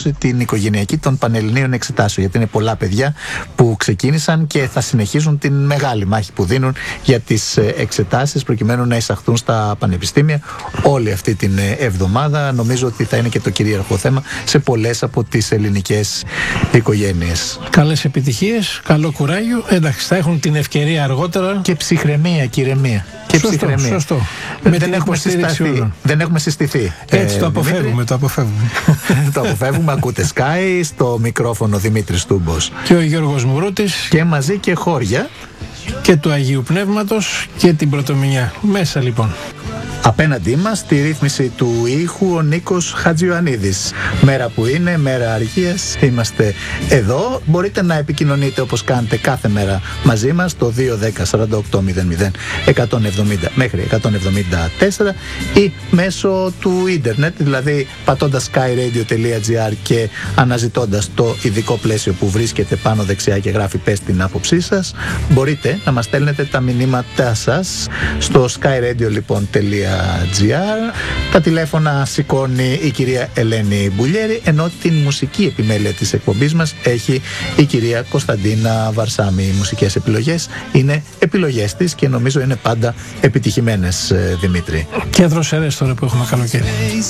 οργανώσει την οικογενειακή των Πανελληνίων Εξετάσεων, γιατί είναι πολλά παιδιά που ξεκίνησαν και θα συνεχίζουν την μεγάλη μάχη που δίνουν για τις εξετάσεις προκειμένου να εισαχθούν στα πανεπιστήμια όλη αυτή την εβδομάδα. Νομίζω ότι θα είναι και το κυρίαρχο θέμα σε πολλές από τις ελληνικές οικογένειες. Καλές επιτυχίες, καλό κουράγιο. Εντάξει, θα έχουν την ευκαιρία αργότερα. Και ψυχραιμία και ηρεμία. Σωστό. Δεν έχουμε συστηθεί. Έτσι το αποφεύγουμε. Το αποφεύγουμε. Ακούτε Sky, στο μικρόφωνο Δημήτρης Τούμπος και ο Γιώργος Μουρούτης, και μαζί και χώρια και του Αγίου Πνεύματος και την Πρωτομηνιά. Μέσα λοιπόν. Απέναντί μας στη ρύθμιση του ήχου ο Νίκος Χατζιωαννίδης. Μέρα που είναι, μέρα αργίας, είμαστε εδώ. Μπορείτε να επικοινωνείτε όπως κάνετε κάθε μέρα μαζί μας το 210-4800-170 μέχρι 174 ή μέσω του ίντερνετ, δηλαδή πατώντας skyradio.gr και αναζητώντας το ειδικό πλαίσιο που βρίσκεται πάνω δεξιά και γράφει «Πες την άποψή σας». Μπορείτε να μας στέλνετε τα μηνύματά σας στο skyradio.gr. Τα τηλέφωνα σηκώνει η κυρία Ελένη Μπουλιέρη, ενώ την μουσική επιμέλεια της εκπομπής μας έχει η κυρία Κωνσταντίνα Βαρσάμι. Οι μουσικές επιλογές είναι επιλογές της και νομίζω είναι πάντα επιτυχημένες, Δημήτρη. Και δροσερές τώρα που έχουμε καλοκαίρι.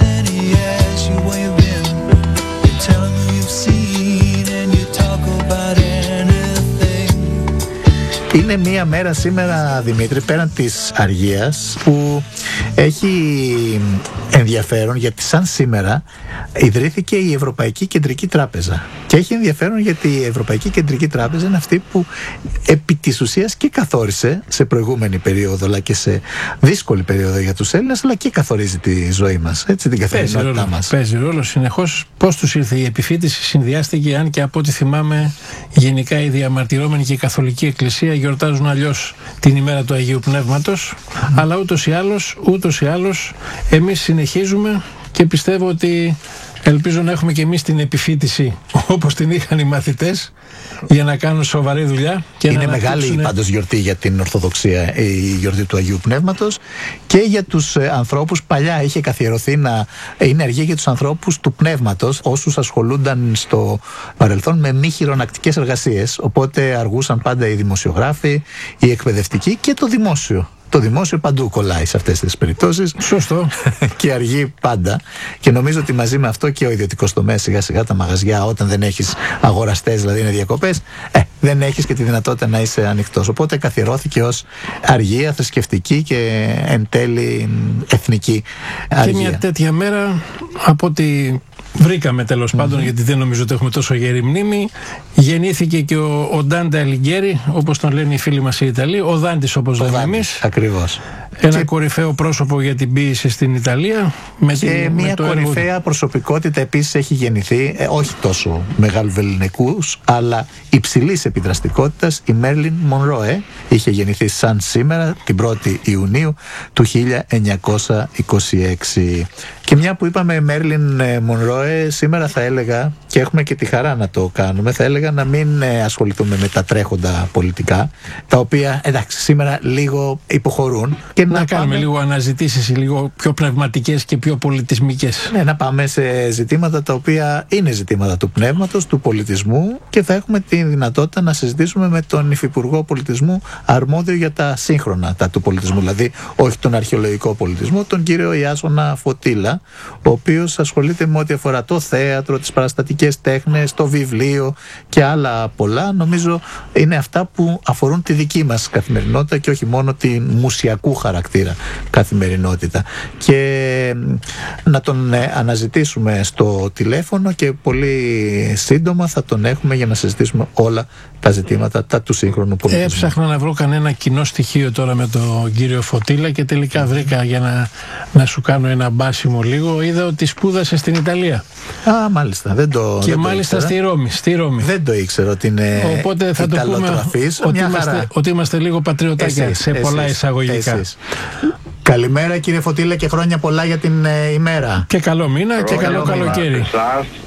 Είναι μία μέρα σήμερα, Δημήτρη, πέραν της αργίας, που έχει ενδιαφέρον γιατί σαν σήμερα ιδρύθηκε η Ευρωπαϊκή Κεντρική Τράπεζα. Και έχει ενδιαφέρον γιατί η Ευρωπαϊκή Κεντρική Τράπεζα είναι αυτή που επί της ουσίας και καθόρισε σε προηγούμενη περίοδο, αλλά και σε δύσκολη περίοδο για τους Έλληνες, αλλά και καθορίζει τη ζωή μας, έτσι, την καθημερινότητά μας. Παίζει ρόλο συνεχώς. Πώς τους ήρθε η επιφύτηση, συνδυάστηκε, αν και από ό,τι θυμάμαι γενικά η διαμαρτυρόμενη και η Καθολική Εκκλησία γιορτάζουν αλλιώς την ημέρα του Αγίου Πνεύματος, αλλά ούτως ή άλλως εμείς συνεχίζουμε και πιστεύω ότι ελπίζω να έχουμε και εμείς την επιφύτηση όπως την είχαν οι μαθητές για να κάνουν σοβαρή δουλειά. Και είναι μεγάλη πάντως γιορτή για την Ορθοδοξία η γιορτή του Αγίου Πνεύματος, και για τους ανθρώπους. Παλιά είχε καθιερωθεί να είναι αργία για τους ανθρώπους του πνεύματος, όσους ασχολούνταν στο παρελθόν με μη χειρονακτικές εργασίες, οπότε αργούσαν πάντα οι δημοσιογράφοι, οι εκπαιδευτικοί και το δημόσιο. Το δημόσιο παντού κολλάει σε αυτές τις περιπτώσεις. Σωστό. Και αργεί πάντα. Και νομίζω ότι μαζί με αυτό και ο ιδιωτικός τομέας, σιγά σιγά τα μαγαζιά, όταν δεν έχεις αγοραστές, δηλαδή είναι διακοπές, δεν έχεις και τη δυνατότητα να είσαι ανοιχτός. Οπότε καθιερώθηκε ως αργία θρησκευτική και εν τέλει εθνική αργία. Και μια τέτοια μέρα, από ό,τι βρήκαμε τέλος πάντων, γιατί δεν νομίζω ότι έχουμε τόσο γερή μνήμη, γεννήθηκε και ο Ντάντε Αλιγκέρι, όπως τον λένε οι φίλοι μας οι Ιταλοί, ο Δάντης όπως λέμε εμείς. Ακριβώς. Ένα κορυφαίο πρόσωπο για την ποίηση στην Ιταλία. Και μια κορυφαία προσωπικότητα επίσης έχει γεννηθεί, όχι τόσο μεγάλου βεληνικούς, αλλά υψηλής επιδραστικότητας, η Μέρλιν Μονρόε. Είχε γεννηθεί σαν σήμερα, την 1η Ιουνίου του 1926. Και μια που είπαμε Μέρλιν Μονρόε, σήμερα θα έλεγα, και έχουμε και τη χαρά να το κάνουμε, θα έλεγα να μην ασχοληθούμε με τα τρέχοντα πολιτικά, τα οποία εντάξει σήμερα λίγο υποχωρούν, και να κάνουμε λίγο αναζητήσεις λίγο πιο πνευματικές και πιο πολιτισμικές. Ναι, να πάμε σε ζητήματα τα οποία είναι ζητήματα του πνεύματος, του πολιτισμού, και θα έχουμε τη δυνατότητα να συζητήσουμε με τον Υφυπουργό Πολιτισμού αρμόδιο για τα σύγχρονα του πολιτισμού, δηλαδή όχι τον αρχαιολογικό πολιτισμό, τον κύριο Ιάσονα Φωτήλα, ο οποίος ασχολείται με ό,τι αφορά το θέατρο, τις παραστατικές τέχνες, το βιβλίο και άλλα πολλά. Νομίζω είναι αυτά που αφορούν τη δική μας καθημερινότητα και όχι μόνο τη μουσιακού χαρακτήρα καθημερινότητα. Και να τον αναζητήσουμε στο τηλέφωνο και πολύ σύντομα θα τον έχουμε για να συζητήσουμε όλα τα ζητήματα του σύγχρονου πολιτισμού. Έψαχνα να βρω κανένα κοινό στοιχείο τώρα με τον κύριο Φωτήλα και τελικά βρήκα, για να σου κάνω ένα μπάσιμο λίγο. Είδα ότι σπούδασε στην Ιταλία. Α, μάλιστα. Και μάλιστα στη Ρώμη. Δεν το ήξερα ότι είναι. Οπότε θα το πούμε ότι είμαστε λίγο πατριωτάκια σε πολλά εισαγωγικά. Καλημέρα κύριε Φωτήλα και χρόνια πολλά για την ημέρα. Και καλό μήνα και καλό καλοκαίρι.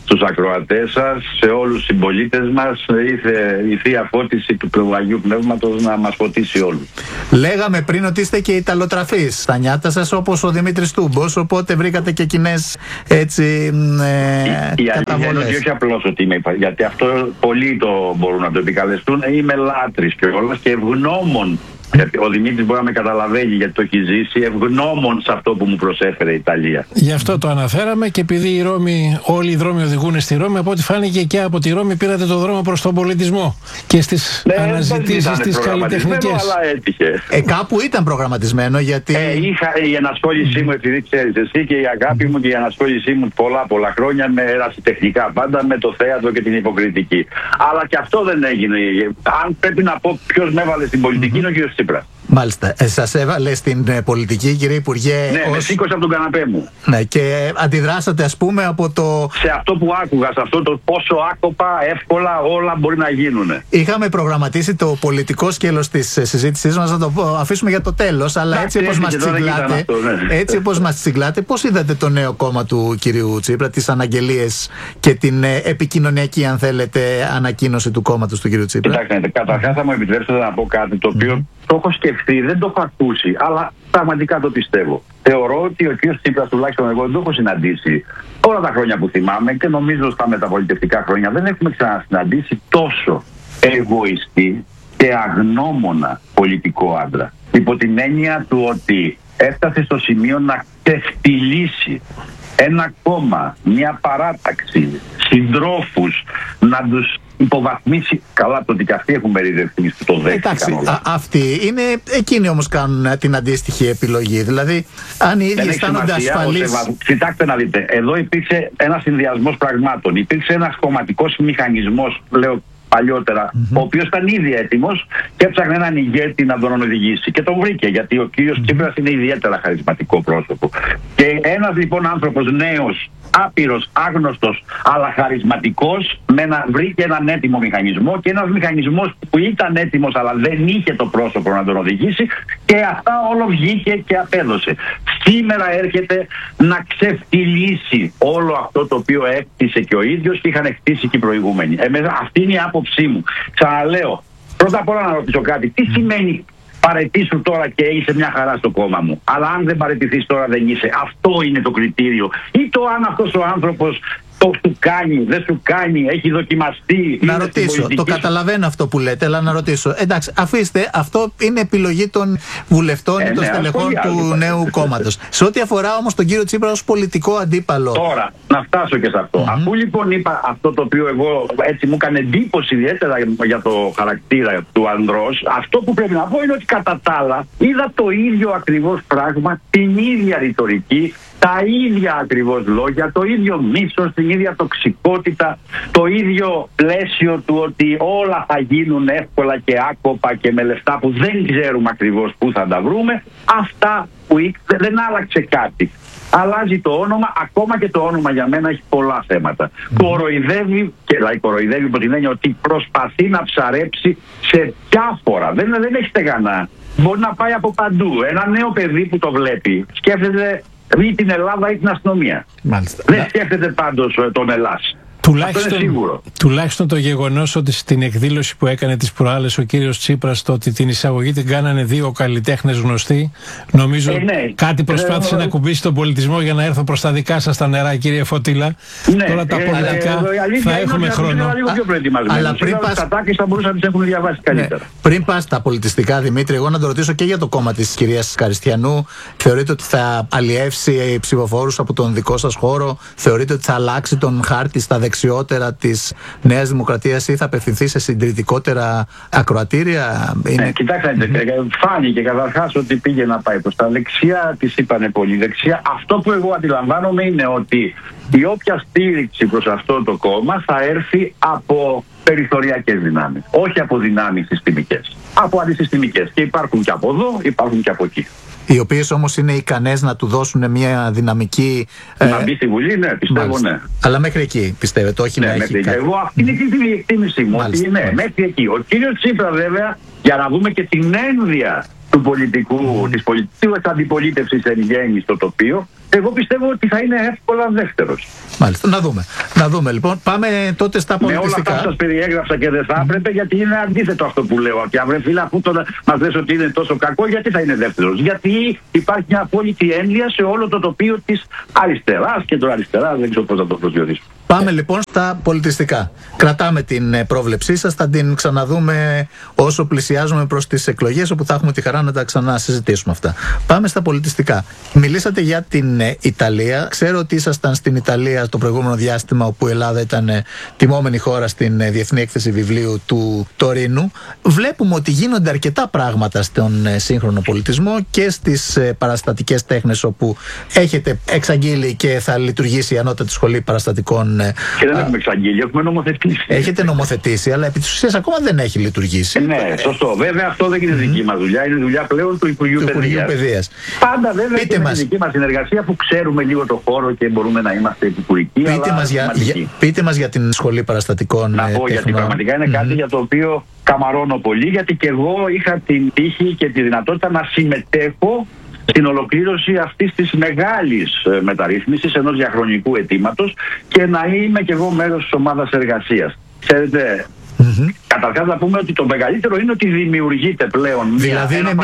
στους ακροατές σας, σε όλους τους συμπολίτες μας, ήρθε η Θεία Φώτιση του Αγίου Πνεύματος να μας φωτίσει όλους. Λέγαμε πριν ότι είστε και Ιταλοτραφείς στα νιάτα σας, όπως ο Δημήτρης Τούμπος, οπότε βρήκατε και κοινές έτσι αλήθεια είναι ότι όχι απλώς ότι είμαι, γιατί αυτό πολλοί το μπορούν να το επικαλεστούν, είμαι λάτρης κιόλας και ευγνώμων. Γιατί ο Δημήτρης μπορεί να με καταλαβαίνει γιατί το έχει ζήσει, ευγνώμων σε αυτό που μου προσέφερε η Ιταλία. Γι' αυτό το αναφέραμε και επειδή η Ρώμη, όλοι οι δρόμοι οδηγούν στη Ρώμη, από ό,τι φάνηκε και από τη Ρώμη πήρατε το δρόμο προς τον πολιτισμό και στις αναζητήσεις τις καλλιτεχνικές. Αλλά έτυχε. Κάπου ήταν προγραμματισμένο γιατί... Είχα η ενασχόλησή μου, επειδή ξέρεις εσύ, και η αγάπη μου και η ενασχόλησή μου πολλά χρόνια με ερασιτεχνικά πάντα, με το θέατρο και την υποκριτική. Αλλά και αυτό δεν έγινε. Αν πρέπει να πω ποιος με έβαλε στην πολιτική, είναι ο κ. Τσίπρας. Μάλιστα. Σας έβαλε στην πολιτική, κύριε Υπουργέ. Ναι, με σήκωσε από τον καναπέ μου. Ναι, και αντιδράσατε, ας πούμε, από το. Σε αυτό που άκουγα, σε αυτό το πόσο άκοπα, εύκολα όλα μπορεί να γίνουν. Είχαμε προγραμματίσει το πολιτικό σκέλος της συζήτησής μας, να το αφήσουμε για το τέλος, αλλά έτσι όπως μας τσιγκλάτε, πώς είδατε το νέο κόμμα του κυρίου Τσίπρα, τις αναγγελίες και την επικοινωνιακή, αν θέλετε, ανακοίνωση του κόμματος του κυρίου Τσίπρα? Κοιτάξτε, καταρχάς θα μου επιτρέψετε να πω κάτι το οποίο το έχω σκεφτεί, δεν το έχω ακούσει, αλλά πραγματικά το πιστεύω. Θεωρώ ότι ο κ. Τσίπρας, τουλάχιστον εγώ, δεν το έχω συναντήσει όλα τα χρόνια που θυμάμαι και νομίζω στα μεταπολιτευτικά χρόνια δεν έχουμε ξανασυναντήσει τόσο εγωιστή και αγνώμονα πολιτικό άντρα. Υπό την έννοια του ότι έφτασε στο σημείο να ξεφτυλίσει ένα κόμμα, μια παράταξη, συντρόφους, να τους υποβαθμίσει. Καλά, το ότι και αυτοί έχουν περιδευτεί στο το δέχτηκαν. Εντάξει, αυτοί είναι εκείνοι όμως κάνουν την αντίστοιχη επιλογή. Δηλαδή, αν οι ίδιοι αισθάνονται ασφαλείς. Κοιτάξτε να δείτε, εδώ υπήρξε ένας συνδυασμός πραγμάτων. Υπήρξε ένας κομματικός μηχανισμός, λέω παλιότερα, ο οποίος ήταν ήδη έτοιμος και έψαχνε έναν ηγέτη να τον οδηγήσει. Και τον βρήκε, γιατί ο κύριος Τσίπρας είναι ιδιαίτερα χαρισματικό πρόσωπο. Και ένας λοιπόν άνθρωπος νέος, άπειρος, άγνωστος, αλλά χαρισματικός, βρήκε έναν έτοιμο μηχανισμό, και ένας μηχανισμός που ήταν έτοιμος αλλά δεν είχε το πρόσωπο να τον οδηγήσει, και αυτά όλο βγήκε και απέδωσε. Σήμερα έρχεται να ξεφτυλίσει όλο αυτό το οποίο έκτισε και ο ίδιος και είχαν χτίσει και οι προηγούμενοι. Αυτή είναι η άποψή μου. Ξαναλέω, πρώτα απ' όλα να ρωτήσω κάτι. Τι σημαίνει παραιτήσου τώρα και είσαι μια χαρά στο κόμμα μου? Αλλά αν δεν παραιτηθείς τώρα δεν είσαι. Αυτό είναι το κριτήριο. Ή το αν αυτός ο άνθρωπος το σου κάνει, δεν σου κάνει, έχει δοκιμαστεί. Να ρωτήσω, το καταλαβαίνω αυτό που λέτε, αλλά να ρωτήσω. Εντάξει, αφήστε, αυτό είναι επιλογή των βουλευτών ή των στελεχών του νέου κόμματος. Σε ό,τι αφορά όμως τον κύριο Τσίπρα ως πολιτικό αντίπαλο. Τώρα, να φτάσω και σε αυτό. Αφού λοιπόν είπα αυτό το οποίο εγώ έτσι μου έκανε εντύπωση ιδιαίτερα για το χαρακτήρα του ανδρός, αυτό που πρέπει να πω είναι ότι κατά τα άλλα είδα το ίδιο ακριβώς πράγμα, την ίδια ρητορική, τα ίδια ακριβώς λόγια, το ίδιο μίσος, την ίδια τοξικότητα, το ίδιο πλαίσιο του ότι όλα θα γίνουν εύκολα και άκοπα και με λεφτά που δεν ξέρουμε ακριβώς πού θα τα βρούμε. Αυτά που δεν άλλαξε κάτι. Αλλάζει το όνομα, ακόμα και το όνομα για μένα έχει πολλά θέματα. Κοροϊδεύει, και δηλαδή κοροϊδεύει υπό την έννοια ότι προσπαθεί να ψαρέψει σε διάφορα. Δεν έχει στεγανά. Μπορεί να πάει από παντού. Ένα νέο παιδί που το βλέπει σκέφτεται ή την Ελλάδα ή την αστυνομία. Μάλιστα. Δεν σκέφτεται πάντως τον Ελλάς. Τουλάχιστον το γεγονός ότι στην εκδήλωση που έκανε τις προάλλες ο κύριος Τσίπρας, το ότι την εισαγωγή την κάνανε δύο καλλιτέχνες γνωστοί, νομίζω κάτι προσπάθησε να κουμπίσει τον πολιτισμό για να έρθω προς τα δικά σας τα νερά, κύριε Φωτήλα. Τώρα τα πολιτικά θα έχουμε χρόνο. Αλλά πριν πας στα πολιτιστικά, Δημήτρη, εγώ να το ρωτήσω και για το κόμμα της κυρίας Καριστιανού. Θεωρείτε ότι θα αλλιεύσει ψηφοφόρους από τον δικό σας χώρο? Θεωρείτε ότι θα αλλάξει τον χάρτη στα δεξιότερα της Νέας Δημοκρατίας ή θα απευθυνθεί σε συντηρητικότερα ακροατήρια? Κοιτάξτε, φάνηκε καταρχάς ότι πήγε να πάει προς τα δεξιά, της είπανε πολύ δεξιά. Αυτό που εγώ αντιλαμβάνομαι είναι ότι η όποια στήριξη προς αυτό το κόμμα θα έρθει από περιθωριακές δυνάμεις, όχι από δυνάμεις συστημικές, από αντισυστημικές. Και υπάρχουν και από εδώ, υπάρχουν και από εκεί. Οι οποίες όμως είναι ικανές να του δώσουν μια δυναμική. Να μπει στη Βουλή, ναι, πιστεύω. Μάλιστα. Ναι. Αλλά μέχρι εκεί πιστεύετε, όχι να έχει. Εγώ αυτή είναι την εκτίμησή μου. Ότι ναι, μέχρι εκεί. Ο κύριος Τσίπρα, βέβαια, για να δούμε και την ένδυα του πολιτικού, της πολιτικής αντιπολίτευσης εν γέννη στο τοπίο, εγώ πιστεύω ότι θα είναι εύκολα δεύτερος. Μάλιστα, να δούμε λοιπόν. Πάμε τότε στα πολιτιστικά. Με όλα αυτά που σας περιέγραψα και δεν θα έπρεπε, γιατί είναι αντίθετο αυτό που λέω. Και αύριο φίλε, αφού τώρα μας λες ότι είναι τόσο κακό, γιατί θα είναι δεύτερος? Γιατί υπάρχει μια απόλυτη ένδυα σε όλο το τοπίο της αριστεράς, κεντροαριστεράς, δεν ξέρω πώς θα το προσδιορίσουμε. Πάμε λοιπόν στα πολιτιστικά. Κρατάμε την πρόβλεψή σας, θα την ξαναδούμε όσο πλησιάζουμε προς τις εκλογές, όπου θα έχουμε τη χαρά να τα ξανασυζητήσουμε αυτά. Πάμε στα πολιτιστικά. Μιλήσατε για την Ιταλία. Ξέρω ότι ήσασταν στην Ιταλία το προηγούμενο διάστημα, όπου η Ελλάδα ήταν τιμόμενη χώρα στην Διεθνή Έκθεση Βιβλίου του Τωρίνου. Βλέπουμε ότι γίνονται αρκετά πράγματα στον σύγχρονο πολιτισμό και στις παραστατικές τέχνες, όπου έχετε εξαγγείλει και θα λειτουργήσει η Ανώτατη Σχολή Παραστατικών. Και δεν έχουμε εξαγγείλει, έχουμε νομοθετήσει. Έχετε νομοθετήσει, αλλά επί της ουσίας ακόμα δεν έχει λειτουργήσει. Ναι, σωστό. Βέβαια, αυτό δεν είναι δική μας δουλειά, είναι δουλειά πλέον του Υπουργείου Παιδείας. Πάντα βέβαια είναι η δική μας συνεργασία, που ξέρουμε λίγο το χώρο και μπορούμε να είμαστε επικουρικοί. Πείτε μας για την Σχολή Παραστατικών. Να πω, γιατί πραγματικά είναι κάτι για το οποίο καμαρώνω πολύ, γιατί και εγώ είχα την τύχη και τη δυνατότητα να συμμετέχω στην ολοκλήρωση αυτής της μεγάλης μεταρρύθμισης, ενός διαχρονικού αιτήματος, και να είμαι και εγώ μέρος της ομάδας εργασίας. Ξέρετε, καταρχάς να πούμε ότι το μεγαλύτερο είναι ότι δημιουργείται πλέον δηλαδή είναι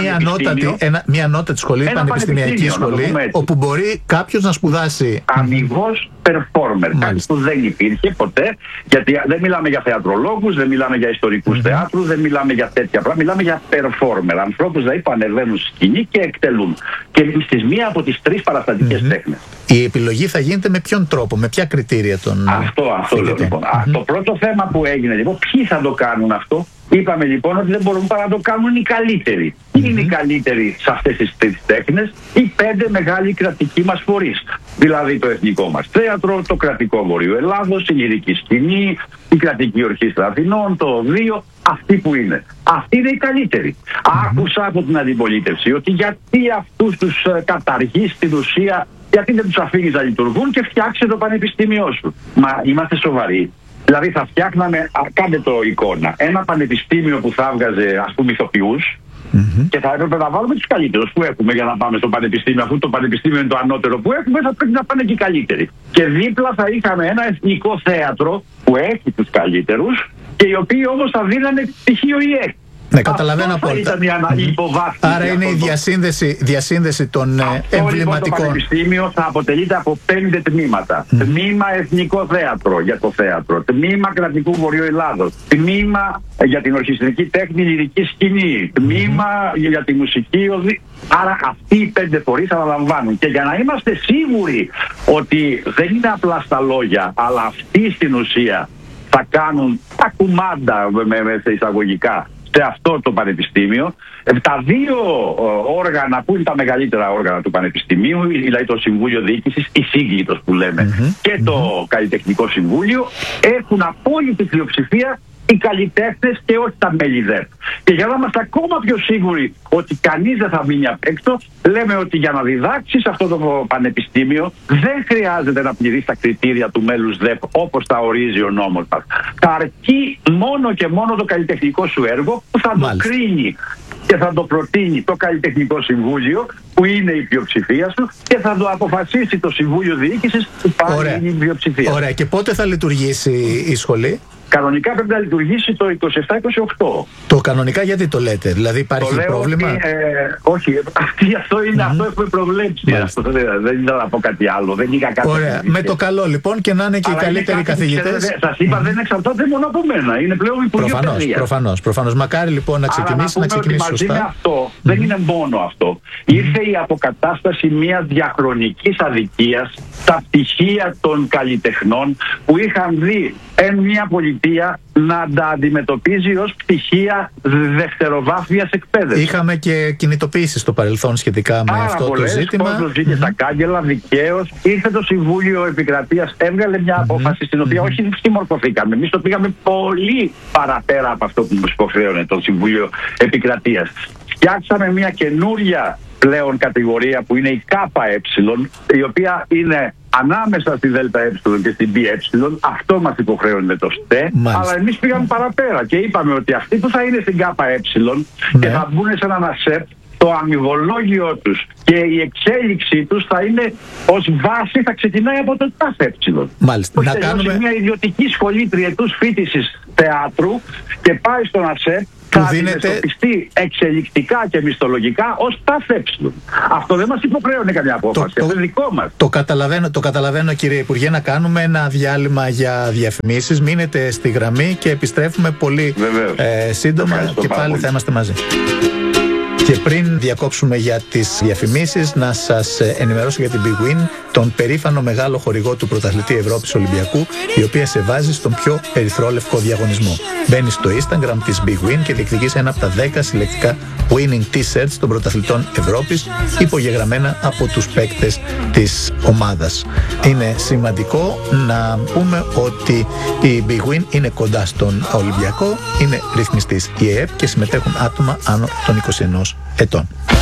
μια ανώτατη σχολή, πανεπιστημιακή σχολή, όπου μπορεί κάποιος να σπουδάσει αμιγώς performer. Κάτι που δεν υπήρχε ποτέ, γιατί δεν μιλάμε για θεατρολόγους, δεν μιλάμε για ιστορικούς θεάτρου, δεν μιλάμε για τέτοια πράγματα, μιλάμε για performer. Ανθρώπους δηλαδή που ανεβαίνουν στη σκηνή και εκτελούν. Και στις μία από τις τρεις παραστατικές τέχνες. Η επιλογή θα γίνεται με ποιον τρόπο, με ποια κριτήρια των. Αυτό λέω λοιπόν. Το πρώτο θέμα που έγινε λοιπόν, ποιοι θα το κάνουν αυτό? Είπαμε λοιπόν ότι δεν μπορούν παρά να το κάνουν οι καλύτεροι. Ποιοι είναι οι καλύτεροι σε αυτές τις τρεις τέχνες? Οι 5 μεγάλοι κρατικοί μας φορείς. Δηλαδή το Εθνικό μας Θέατρο, το Κρατικό Βορείο Ελλάδος, η Λυρική Σκηνή, η Κρατική Ορχήστρα Αθηνών, το Οδείο. Αυτοί που είναι. Αυτοί είναι οι καλύτεροι. Άκουσα από την αντιπολίτευση ότι γιατί αυτούς τους καταργείς στην ουσία, γιατί δεν τους αφήνεις να λειτουργούν και φτιάξε το πανεπιστήμιό σου? Μα είμαστε σοβαροί? Δηλαδή θα φτιάχναμε, κάντε το εικόνα, ένα πανεπιστήμιο που θα έβγαζε ας πούμε ηθοποιούς, και θα έπρεπε να βάλουμε τους καλύτερους που έχουμε για να πάμε στο πανεπιστήμιο. Αφού το πανεπιστήμιο είναι το ανώτερο που έχουμε, θα πρέπει να πάνε και οι καλύτεροι. Και δίπλα θα είχαμε ένα εθνικό θέατρο που έχει τους καλύτερους, και οι οποίοι όμως θα δίνανε πτυχίο ΙΕΚ. Ναι, καταλαβαίνω απόλυτα. Άρα είναι η διασύνδεση των εμβληματικών. Το πανεπιστήμιο θα αποτελείται από 5 τμήματα. Τμήμα Εθνικό Θέατρο για το θέατρο, τμήμα Κρατικού Βορείου Ελλάδος, τμήμα για την ορχιστρική τέχνη Λυρική Σκηνή, τμήμα για τη μουσική οδή. Άρα αυτοί οι 5 φορείς αναλαμβάνουν. Και για να είμαστε σίγουροι ότι δεν είναι απλά στα λόγια, αλλά αυτοί στην ουσία θα κάνουν τα κουμάντα με εισαγωγικά σε αυτό το πανεπιστήμιο, τα 2 όργανα που είναι τα μεγαλύτερα όργανα του πανεπιστημίου, δηλαδή το Συμβούλιο Διοίκησης, η σύγκλιτος που λέμε, και το Καλλιτεχνικό Συμβούλιο, έχουν απόλυτη πλειοψηφία οι καλλιτέχνες και όχι τα μέλη ΔΕΠ. Και για να είμαστε ακόμα πιο σίγουροι ότι κανείς δεν θα μείνει απ' έξω, λέμε ότι για να διδάξεις αυτό το πανεπιστήμιο δεν χρειάζεται να πληρείς τα κριτήρια του μέλους ΔΕΠ όπως τα ορίζει ο νόμος μας. Θα αρκεί μόνο και μόνο το καλλιτεχνικό σου έργο, που θα το κρίνει και θα το προτείνει το Καλλιτεχνικό Συμβούλιο, που είναι η πλειοψηφία σου, και θα το αποφασίσει το Συμβούλιο Διοίκησης, που πάλι είναι η πλειοψηφία. Ωραία. Και πότε θα λειτουργήσει η σχολή? Κανονικά πρέπει να λειτουργήσει το 27-28. Το κανονικά γιατί το λέτε? Δηλαδή υπάρχει πρόβλημα? Ότι, όχι, αυτό είναι αυτό έχουμε προβλέψει. Αυτό, δεν ήθελα να πω κάτι άλλο. Δεν είχα κάτι. Ωραία. Με το καλό λοιπόν, και να είναι και οι καλύτεροι καθηγητές. Σας είπα, δεν εξαρτάται μόνο από μένα. Είναι πλέον Υπουργείο Παιδείας. Προφανώς. Μακάρι λοιπόν να ξεκινήσει σωστά. Με αυτό δεν είναι μόνο αυτό. Ήρθε η αποκατάσταση μιας διαχρονικής αδικίας στα πτυχία των καλλιτεχνών, που είχαν δει μια πολιτεία να τα αντιμετωπίζει ως πτυχία δευτεροβάθμιας εκπαίδευσης. Είχαμε και κινητοποιήσεις στο παρελθόν σχετικά με αυτό το ζήτημα. Πώς βγήκε στα κάγκελα, δικαίως. Ήρθε το Συμβούλιο Επικρατείας, έβγαλε μια απόφαση στην οποία όχι συμμορφωθήκαμε. Εμείς το πήγαμε πολύ παραπέρα από αυτό που μας υποχρέωνε το Συμβούλιο Επικρατείας. Φτιάξαμε μια καινούρια πλέον κατηγορία που είναι η ΚΕ, η οποία είναι ανάμεσα στη ΔΕ και στην ΠΕ. Αυτό μας υποχρέωνε το ΣΤΕ. Αλλά εμείς πήγαμε παραπέρα και είπαμε ότι αυτοί που θα είναι στην ΚΕ και θα μπουν σε έναν ΑΣΕΠ το αμοιβολόγιο τους και η εξέλιξή τους θα είναι ως βάση, θα ξεκινάει από το ΤΑΦΕ. Μάλιστα. Να κάνουμε μια ιδιωτική σχολή τριετούς φοιτησης θεάτρου και πάει στον ΑΣΕΠ, θα αντιμετωπιστεί εξελικτικά και μισθολογικά ως ΤΑΦΕ. Αυτό δεν μας υποχρέωνε καμιά απόφαση. Αυτό είναι δικό μας. Το καταλαβαίνω κύριε Υπουργέ. Να κάνουμε ένα διάλειμμα για διαφημίσεις. Μείνετε στη γραμμή και επιστρέφουμε πολύ σύντομα. Ευχαριστώ, και πάλι θα είμαστε μαζί. Και πριν διακόψουμε για τις διαφημίσεις, να σας ενημερώσω για την Big Win, τον περήφανο μεγάλο χορηγό του πρωταθλητή Ευρώπης Ολυμπιακού, η οποία σε βάζει στον πιο περιθρόλευκο διαγωνισμό. Μπαίνεις στο Instagram της Big Win και διεκδικείς ένα από τα 10 συλλεκτικά winning t-shirts των πρωταθλητών Ευρώπης, υπογεγραμμένα από τους παίκτες της ομάδας. Είναι σημαντικό να πούμε ότι η Big Win είναι κοντά στον Ολυμπιακό, είναι ρυθμιστής η ΕΕΠ και συμμετέχουν άτομα άνω των 21 ετών.